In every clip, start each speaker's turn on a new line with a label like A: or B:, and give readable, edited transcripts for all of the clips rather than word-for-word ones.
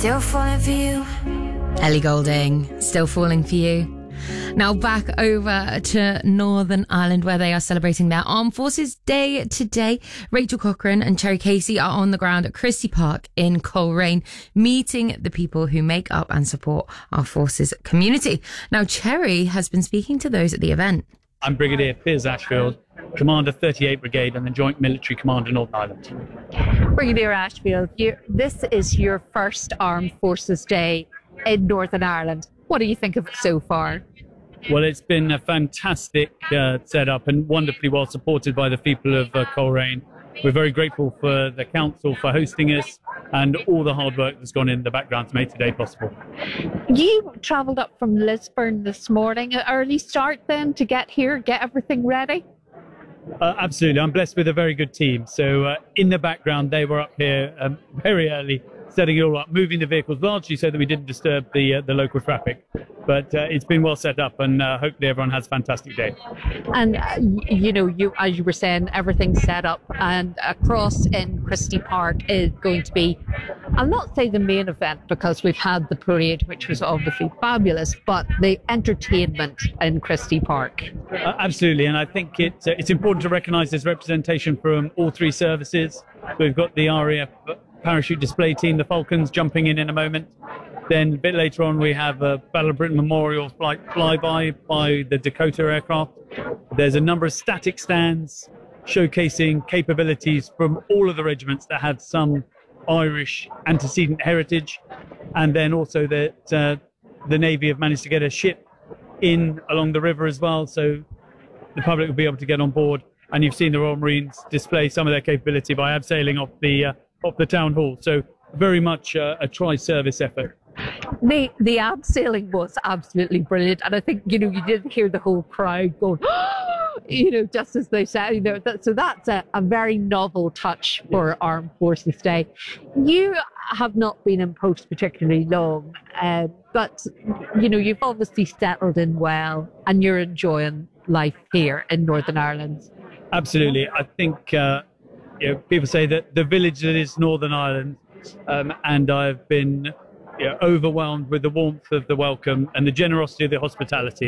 A: Still falling for you.
B: Ellie Goulding, Still Falling for You. Now back over to Northern Ireland, where they are celebrating their Armed Forces Day today. Rachel Cochrane and Cherry Casey are on the ground at Christie Park in Coleraine, meeting the people who make up and support our forces community. Now, Cherry has been speaking to those at the event.
C: I'm Brigadier Piers Ashfield, Commander 38 Brigade and the Joint Military Commander Northern Ireland.
D: Brigadier Ashfield, this is your first Armed Forces Day in Northern Ireland. What do you think of it so far?
C: Well, it's been a fantastic setup and wonderfully well supported by the people of Coleraine. We're very grateful for the council for hosting us and all the hard work that's gone in the background to make today possible.
D: You travelled up from Lisburn this morning, an early start then to get here, get everything ready?
C: Absolutely. I'm blessed with a very good team. So in the background, they were up here very early, setting it all up, moving the vehicles largely so that we didn't disturb the local traffic. But it's been well set up, and hopefully everyone has a fantastic day.
D: And, you as you were saying, everything's set up, and across in Christie Park is going to be, I'll not say the main event because we've had the parade, which was obviously fabulous, but the entertainment in Christie Park.
C: Absolutely, and I think it's important to recognise this representation from all three services. We've got the RAF parachute display team, the Falcons, jumping in a moment. Then a bit later on, we have a Battle of Britain Memorial flyby by the Dakota aircraft. There's a number of static stands showcasing capabilities from all of the regiments that had some Irish antecedent heritage. And then also that the Navy have managed to get a ship in along the river as well, so the public will be able to get on board. And you've seen the Royal Marines display some of their capability by abseiling off the town hall. So very much a tri-service effort.
D: The abseiling was absolutely brilliant, and I think you did hear the whole crowd going, just as they said, so that's a very novel touch for Armed Forces Day. You have not been in post particularly long, but you've obviously settled in well, and you're enjoying life here in Northern Ireland.
C: Absolutely, I think people say that the village that is Northern Ireland, and I've been overwhelmed with the warmth of the welcome and the generosity of the hospitality.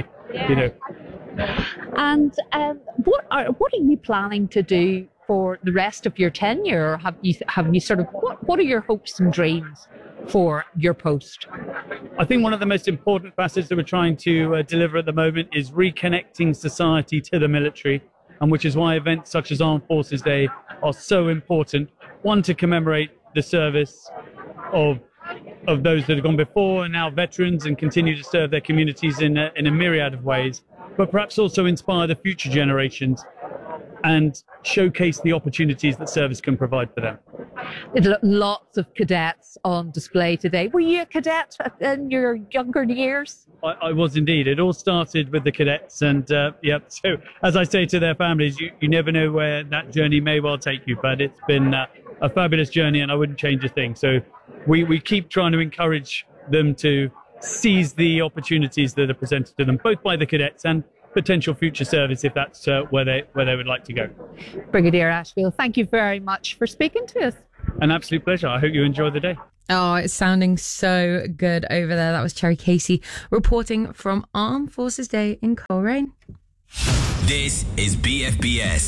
D: And what are you planning to do for the rest of your tenure? Or have you sort of what are your hopes and dreams for your post?
C: I think one of the most important facets that we're trying to deliver at the moment is reconnecting society to the military, and which is why events such as Armed Forces Day are so important. One, to commemorate the service of those that have gone before and now veterans and continue to serve their communities in a myriad of ways, but perhaps also inspire the future generations and showcase the opportunities that service can provide for them.
D: Lots of cadets on display today. Were you a cadet in your younger years?
C: I was indeed. It all started with the cadets, and so as I say to their families, you never know where that journey may well take you, but it's been a fabulous journey, and I wouldn't change a thing. So we keep trying to encourage them to seize the opportunities that are presented to them, both by the cadets and potential future service, if that's where they would like to go.
D: Brigadier Ashfield, thank you very much for speaking to us.
C: An absolute pleasure. I hope you enjoy the day.
B: Oh, it's sounding so good over there. That was Cherry Casey reporting from Armed Forces Day in Coleraine.
E: This is BFBS.